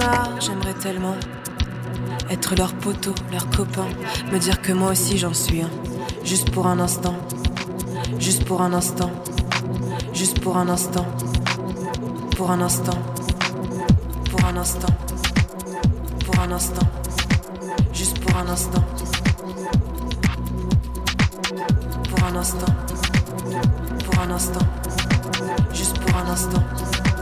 j'aimerais tellement être leur poteau, leur copain, me dire que moi aussi j'en suis un. Juste pour un instant, juste pour un instant, juste pour un instant, pour un instant, pour un instant, pour un instant, juste pour un instant, pour un instant, pour un instant, juste pour un instant.